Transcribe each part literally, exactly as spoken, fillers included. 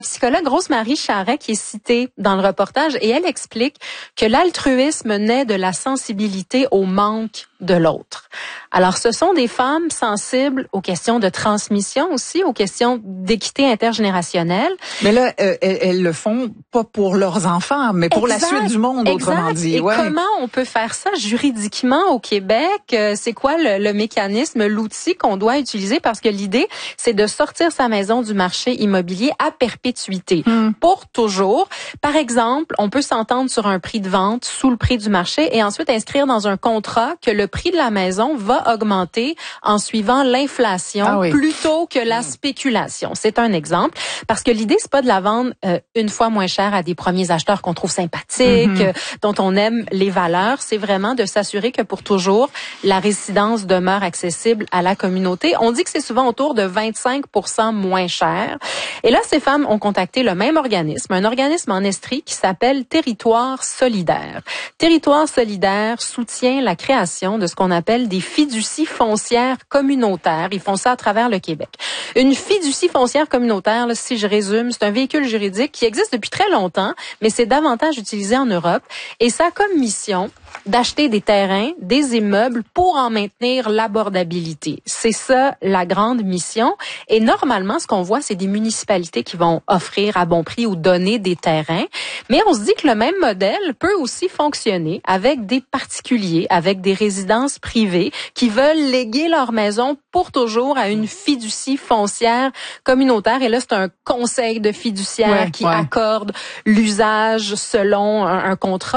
Psychologue Rose-Marie Charret qui est citée dans le reportage et elle explique que l'altruisme naît de la sensibilité au manque de l'autre. Alors, ce sont des femmes sensibles aux questions de transmission aussi, aux questions d'équité intergénérationnelle. Mais là, euh, elles, elles le font pas pour leurs enfants, mais pour exact, la suite du monde, autrement exact. dit. Et ouais. comment on peut faire ça juridiquement au Québec? Euh, c'est quoi le, le mécanisme, l'outil qu'on doit utiliser? Parce que l'idée, c'est de sortir sa maison du marché immobilier à perpétuité, hmm. pour toujours. Par exemple, on peut s'entendre sur un prix de vente sous le prix du marché et ensuite inscrire dans un contrat que le prix de la maison va augmenter en suivant l'inflation ah oui. plutôt que la spéculation. C'est un exemple parce que l'idée c'est pas de la vendre euh, une fois moins cher à des premiers acheteurs qu'on trouve sympathiques, mm-hmm. euh, dont on aime les valeurs, c'est vraiment de s'assurer que pour toujours la résidence demeure accessible à la communauté. On dit que c'est souvent autour de vingt-cinq pour cent moins cher. Et là ces femmes ont contacté le même organisme, un organisme en Estrie qui s'appelle Territoire solidaire. Territoire solidaire soutient la création de ce qu'on appelle des fiducies foncières communautaires. Ils font ça à travers le Québec. Une fiducie foncière communautaire, là, si je résume, c'est un véhicule juridique qui existe depuis très longtemps, mais c'est davantage utilisé en Europe. Et ça a comme mission d'acheter des terrains, des immeubles pour en maintenir l'abordabilité. C'est ça la grande mission. Et normalement, ce qu'on voit, c'est des municipalités qui vont offrir à bon prix ou donner des terrains. Mais on se dit que le même modèle peut aussi fonctionner avec des particuliers, avec des résidences privées qui veulent léguer leur maison pour toujours à une fiducie foncière communautaire. Et là, c'est un conseil de fiduciaire ouais, qui ouais. accorde l'usage selon un, un contrat.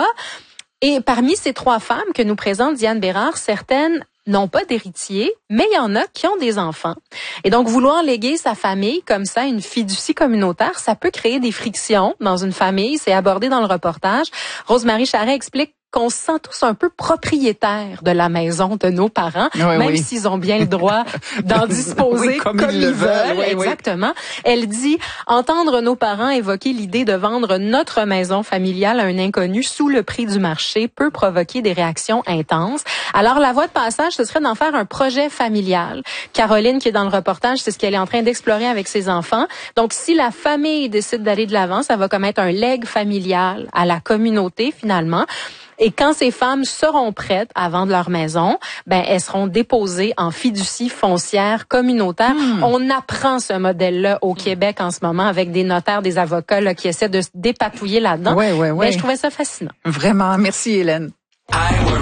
Et parmi ces trois femmes que nous présente Diane Bérard, certaines n'ont pas d'héritiers, mais il y en a qui ont des enfants. Et donc, vouloir léguer sa famille comme ça, une fiducie communautaire, ça peut créer des frictions dans une famille. C'est abordé dans le reportage. Rose-Marie Charret explique qu'on se sent tous un peu propriétaires de la maison de nos parents, oui, même oui. s'ils ont bien le droit d'en disposer oui, comme, comme ils, ils le veulent. veulent. Oui, exactement. Oui. Elle dit, entendre nos parents évoquer l'idée de vendre notre maison familiale à un inconnu sous le prix du marché peut provoquer des réactions intenses. Alors, la voie de passage, ce serait d'en faire un projet familial. Caroline, qui est dans le reportage, c'est ce qu'elle est en train d'explorer avec ses enfants. Donc, si la famille décide d'aller de l'avant, ça va comme être un legs familial à la communauté, finalement. Et quand ces femmes seront prêtes à vendre leur maison, ben elles seront déposées en fiducie foncière communautaire. Mmh. On apprend ce modèle-là au Québec en ce moment avec des notaires, des avocats là, qui essaient de se dépatouiller là-dedans. Ouais, ouais, ouais. Mais je trouvais ça fascinant. Vraiment. Merci, Hélène.